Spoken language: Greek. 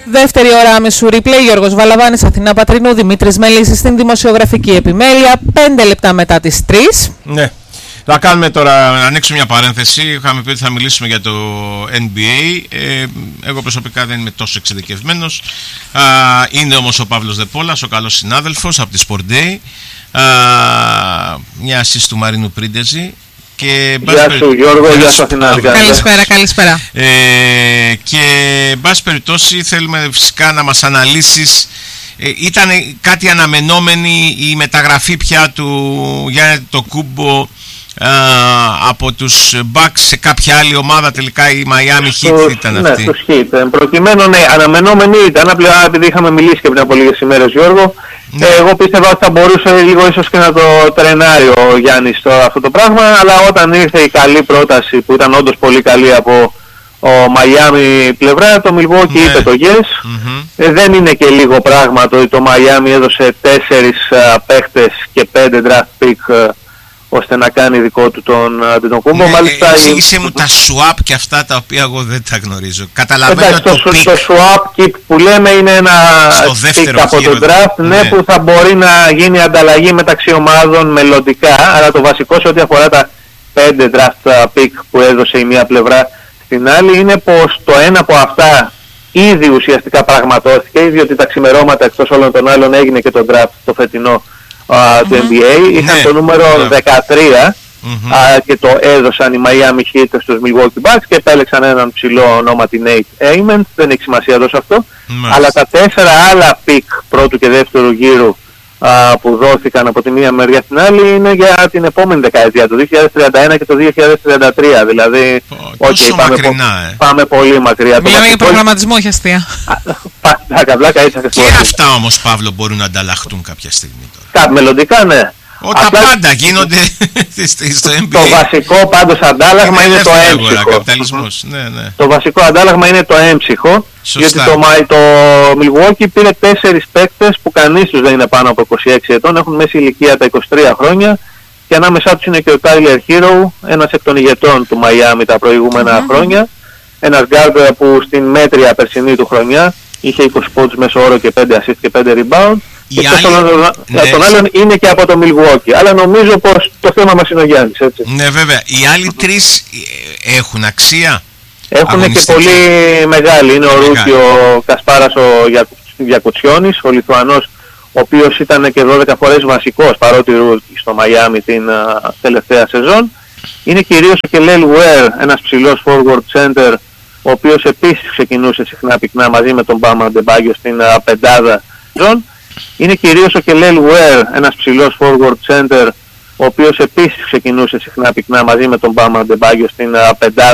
Δεύτερη ώρα άμεσου replay, Γιώργος Βαλαβάνης, Αθηνά Πατρινού, Δημήτρης Μελίσης στην δημοσιογραφική επιμέλεια, 5 λεπτά μετά τις 3. Ναι. Θα κάνουμε τώρα, να ανοίξουμε μια παρένθεση. Είχαμε πει ότι θα μιλήσουμε για το NBA. Εγώ προσωπικά δεν είμαι τόσο εξειδικευμένος. Είναι όμως ο Παύλος Δεπόλας, ο καλός συνάδελφος από τη Sport Day. Μια assist του Μαρίνου Πρίντεζη. Γεια σου Γιώργο, γεια σου Αθηνά. Καλησπέρα. Και εν πάση περιπτώσει θέλουμε φυσικά να μας αναλύσεις. Ήταν κάτι αναμενόμενη η μεταγραφή πια του Γιάννη Αντετοκούνμπο από τους Bucks σε κάποια άλλη ομάδα, τελικά η Miami Heat ήταν αυτή. Ναι, στους Heat. Προκειμένου, ναι, αναμενόμενη ήταν, απλά επειδή είχαμε μιλήσει και πριν από λίγες ημέρες, Γιώργο. Ναι. Εγώ πίστευα ότι θα μπορούσε λίγο ίσως και να το τρενάρει ο Γιάννης αυτό το πράγμα, αλλά όταν ήρθε η καλή πρόταση που ήταν όντως πολύ καλή από ο Miami πλευρά, το Milwaukee είπε το yes. Δεν είναι και λίγο πράγμα το ότι το Miami έδωσε 4 παίχτες και 5 draft pick ώστε να κάνει δικό του τον Αντετοκούνμπο. Ναι, εξήγησε μου τα swap και αυτά τα οποία εγώ δεν τα γνωρίζω. Καταλαβαίνω το swap keep που λέμε είναι ένα pick από τον draft, ναι, που θα μπορεί να γίνει ανταλλαγή μεταξύ ομάδων μελλοντικά, αλλά το βασικό σε ό,τι αφορά τα 5 draft pick που έδωσε η μία πλευρά στην άλλη είναι πως το ένα από αυτά ήδη ουσιαστικά πραγματώθηκε, διότι τα ξημερώματα εκτός όλων των άλλων έγινε και το draft το φετινό του NBA, είχαν το νούμερο 13 και το έδωσαν οι Miami Heat στους Milwaukee Bucks και επέλεξαν έναν ψηλό ονόματι Nate Aymond, δεν έχει σημασία εδώ σε αυτό, αλλά τα 4 άλλα pick πρώτου και δεύτερου γύρου που δόθηκαν από τη μία μεριά στην άλλη είναι για την επόμενη δεκαετία, το 2031 και το 2033, δηλαδή πάμε πολύ μακριά. Μιλάμε για προγραμματισμό, όχι αστεία. Και αυτά όμως, Παύλο, μπορούν να ανταλλαχτούν κάποια στιγμή τώρα. Μελλοντικά, ναι. Τα πάντα γίνονται στο NBA. Το βασικό πάντως αντάλλαγμα είναι το έμψυχο. Το βασικό αντάλλαγμα είναι το έμψυχο, γιατί το Milwaukee πήρε 4 παίκτες που κανείς τους δεν είναι πάνω από 26 ετών, έχουν μέση ηλικία τα 23 χρόνια και ανάμεσά τους είναι και ο Tyler Hero, ένας εκ των ηγετών του Miami τα προηγούμενα χρόνια, ένας guard που στην μέτρια περσινή του χρονιά είχε 20 πόντους μέσω όρο και 5 assist και 5 rebound. Και τον άλλον είναι και από το Milwaukee. Αλλά νομίζω πως το θέμα μας είναι ο Γιάννης, έτσι. Ναι, βέβαια. Οι άλλοι 3 έχουν αξία. Έχουν και πολύ μεγάλη. Είναι ο Ρούκι, ο Κασπάρας, ο Γιακουτσιώνης, ο Λιθουανός, ο οποίος ήταν και 12 φορές βασικός, παρότι Ρούκι στο Μαϊάμι την τελευταία σεζόν. Είναι κυρίως ο Κελέλ Ουέρ, ένας ψηλός forward center, ο οποίος επίσης ξεκινούσε συχνά πυκνά μαζί με τον Μπάμα Αντεμπάγιο στην πεντάδα σεζόν. Είναι κυρίως ο Κελέλ Ουέρ, ένας ψηλός forward center, ο οποίος επίσης ξεκινούσε συχνά πυκνά μαζί με τον Μπάμα Αντεμπάγιο στην πεντάδα.